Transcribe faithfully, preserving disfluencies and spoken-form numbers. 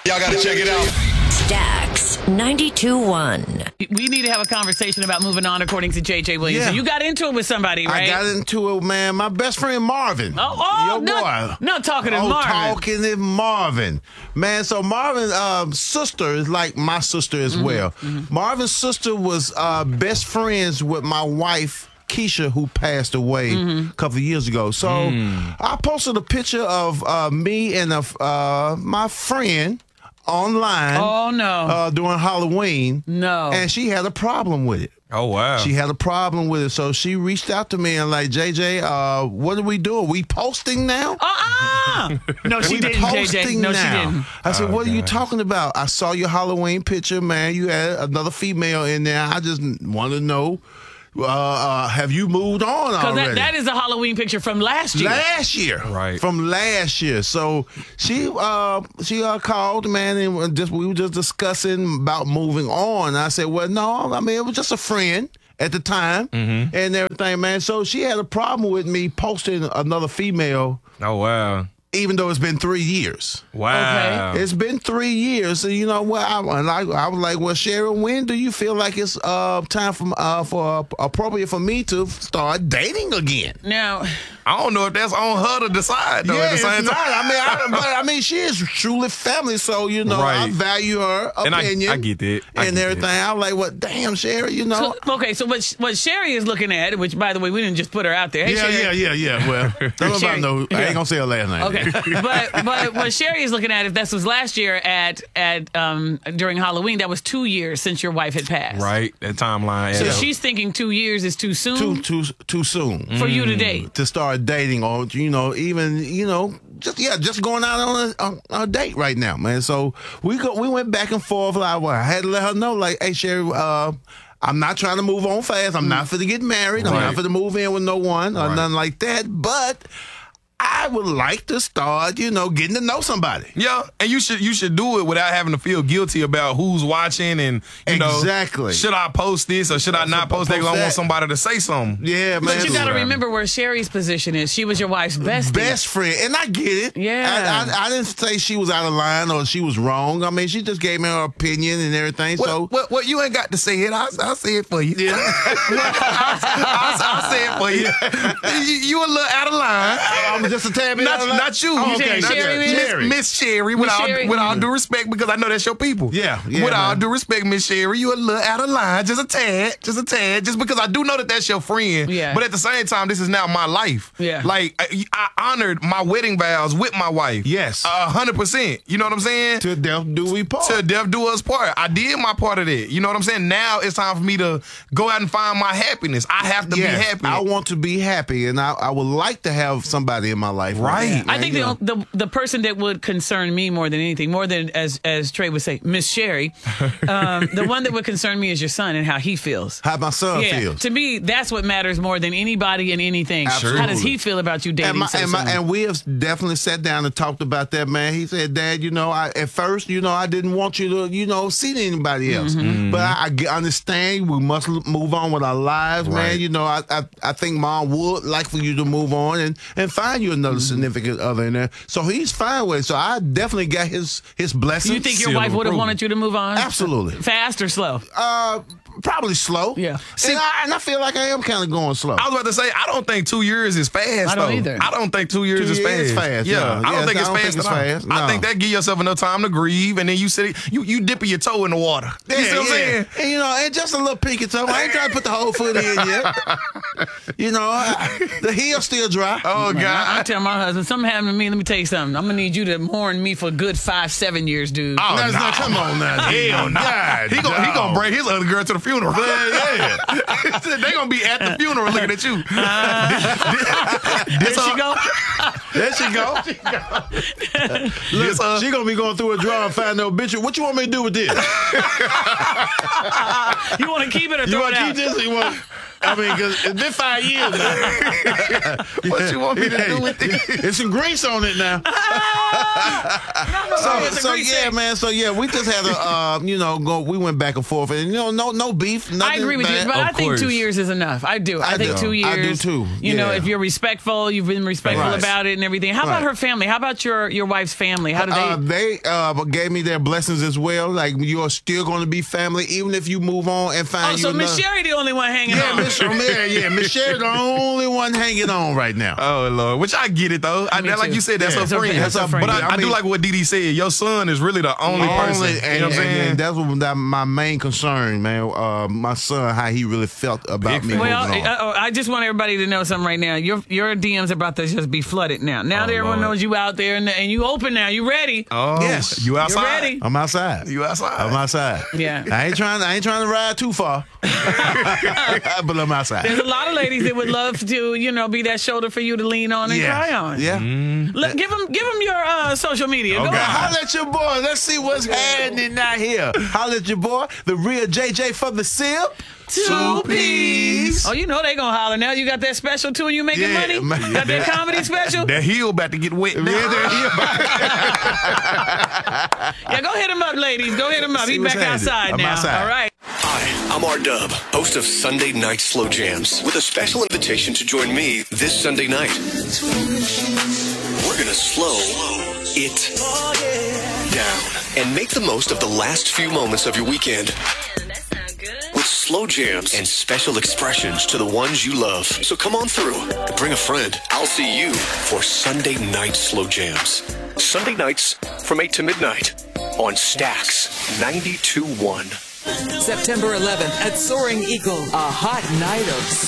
Y'all got to check it out. Stax ninety-two point one. We need to have a conversation about moving on, according to J J Williams. Yeah. So you got into it with somebody, right? I got into it, man. My best friend Marvin. Oh, oh Your not, boy. not talking to oh, Marvin. talking to Marvin. Man, so Marvin's um, sister is like my sister as mm-hmm, well. Mm-hmm. Marvin's sister was uh, best friends with my wife, Keisha, who passed away mm-hmm. a couple of years ago. So mm. I posted a picture of uh, me and a, uh, my friend online. Oh, no. Uh, during Halloween. No. And she had a problem with it. Oh, wow. She had a problem with it. So she reached out to me and like, J J, uh, what are we doing? We posting now? Uh-uh. No, she we didn't, J J. posting No, now. she didn't. I said, Oh, what are you God. talking about? I saw your Halloween picture, man. You had another female in there. I just want to know, uh, uh, have you moved on Because already? that, that is a Halloween picture from last year. Last year, Right. From last year. So she uh, she uh, called, man, and just we were just discussing about moving on. I said, well, no, I mean it was just a friend at the time Mm-hmm. and everything, man. So she had a problem with me posting another female, Oh, wow. even though it's been three years. Wow. It's been three years, so you know what? I, and I, I was like, "Well, Sharon, when do you feel like it's uh, time for uh, for uh, appropriate for me to start dating again?" Now, I don't know if that's on her to decide, though, yeah, at the it's same not. time. I mean, I, but I mean, she is truly family, so you know, I Right. value her And I- opinion. I get that. I and get everything. that. I'm like, "Well, damn, Sharon, you know." so, okay, so what what Sherry is looking at, which, by the way, we didn't just put her out there. Hey, yeah, Sherry. yeah, yeah, yeah. Well, don't Sherry. nobody know. I ain't gonna say her last name. Okay, but but what Sherry is looking at, if this was last year at at um during Halloween, that was two years since your wife had passed. Right. That timeline. So yeah. she's thinking two years is too soon Too, too, too soon. for you to date. To start dating, or you know, even you know, just yeah, just going out on a, on a date right now, man. So we go, we went back and forth. Like, well, I had to let her know, like, hey, Sherry, uh, I'm not trying to move on fast. I'm not for to get married. I'm Right. not for to move in with no one or Right. nothing like that. But I would like to start, you know, getting to know somebody. Yeah, and you should you should do it without having to feel guilty about who's watching and you Exactly. know should I post this or should I not post that? 'Cause I Post want that. somebody to say something. Yeah, man. But you got to Right. remember where Sherry's position is. She was your wife's bestie. Best friend, and I get it. Yeah. I, I, I didn't say she was out of line or she was wrong. I mean, she just gave me her opinion and everything. Well, so well, well, you ain't got to say it. I'll, I'll say it for you. Yeah. I'll, I'll, I'll say it for you. you. You a little out of line. I'm just a tad bit Not, out of line. not you. Oh, You okay, saying not Sherry that. is? Sherry. Miss, Miss Sherry, with, Miss all, Sherry. with all due respect, because I know that's your people. Yeah, yeah, With all man. due respect, Miss Sherry, you a little out of line, just a tad, just a tad, just because I do know that that's your friend. Yeah. But at the same time, this is now my life. Yeah. Like I, I honored my wedding vows with my wife. Yes. a hundred percent. You know what I'm saying? To death do we part. Till death do us part. I did my part of that. You know what I'm saying? Now it's time for me to go out and find my happiness. I have to Yes, be happy. I want to be happy, and I, I would like to have somebody in my life. Right. I think the, the the person that would concern me more than anything, more than as as Trey would say, Miss Sherry, um, the one that would concern me is your son and how he feels. how my son Yeah, feels. to me, that's what matters more than anybody and anything. Absolutely. How does he feel about you dating And, my, so and, my, soon? and we have definitely sat down and talked about that, man. He said, Dad, you know, I at first, you know, I didn't want you to, you know, see anybody else. Mm-hmm. But I, I get- understand we must l- move on with our lives, man. Right. You know, I, I I think Mom would like for you to move on and, and find you another Mm-hmm. significant other in there. So he's fine with it. So I definitely got his his blessing. you think your seal wife of would have approval. wanted you to move on? Absolutely. Fast or slow? Uh, probably slow. Yeah. See, and I, and I feel like I am kind of going slow. I was about to say, I don't think two years is fast. I don't though. either. I don't think two years Two is years fast. is fast, Yeah, no. I don't Yes, think I it's don't fast think it's at all. fast, I no. think that give yourself enough time to grieve, and then you sit, you you dipping your toe in the water. You see what I'm saying? And, you know, and just a little pinky toe. I ain't trying to put the whole foot in yet. You know, I, the heel's still dry. Oh Man, I, I God! tell my husband, something happened to me. Let me tell you something. I'm gonna need you to mourn me for a good five, seven years, dude. Oh, That's no. not- come on now. Hell no. God, He gonna he dog. gonna bring his other girl to the funeral. Yeah, They gonna be at the funeral looking at you. There she go. There she go. Look, This, uh, she gonna be going through a drawer and find the obituary. What you want me to do with this? You want to keep it or You throw want it to out? keep this? Or you want? I mean, because it's been five years now. What you want me to do with this? It's some grease on it now. so, so yeah, man. So yeah, we just had a, uh, you know, go. We went back and forth, and you know, no, no beef. I agree with bad. you, but Of I think course. two years is enough. I do. I, I think do. two years. I do too. You know, Yeah. if you're respectful, you've been respectful Right. about it and everything. How about Right. her family? How about your your wife's family? How do they? Uh, they uh, gave me their blessings as well. Like you're still going to be family, even if you move on and find oh, you so Miss another- Sherry the only one hanging Yeah, on. Miss yeah, yeah, Miss Sherry the only one hanging on right now. Oh Lord, which I get it though. I, Me like too. you said, that's Yeah. her friend. That's her friend. But I, Yeah, I, I do mean- like what Dee Dee said. Your son is really the only, person. Only, You and, know what I'm and- saying? and that's what that, my main concern, man. Uh, my son, how he really felt about Big me fan. Well, moving on. uh, I just want everybody to know something right now. Your your D Ms are about to just be flooded now. Now Oh, that everyone Lord. knows you out there and, and you open now. You ready? Oh, Yes. you outside. ready? I'm outside. You outside. I'm outside. Yeah. I ain't trying. I ain't trying to ride too far, but I'm outside. There's a lot of ladies that would love to, you know, be that shoulder for you to lean on and yeah. cry on. Yeah. Look, give them, give them your uh, social media. Oh, Go God. on. Holla at your boy. Let's see what's happening out here. Holla at your boy, the real J J for the sip. Two peas. Oh, you know they gonna holler now. You got that special too, and you making Yeah, money. man. Got that comedy special. That heel about to get wet. Yeah, now. there he is. Yeah, go hit him up, ladies. Go hit him up. See He's what's back happening. outside I'm now. outside. All right. Hi, I'm R-Dub, host of Sunday Night Slow Jams, with a special invitation to join me this Sunday night. We're gonna slow it down and make the most of the last few moments of your weekend. With slow jams and special expressions to the ones you love. So come on through and bring a friend. I'll see you for Sunday Night Slow Jams. Sunday nights from eight to midnight on Stax ninety-two point one. September eleventh at Soaring Eagle, a hot night of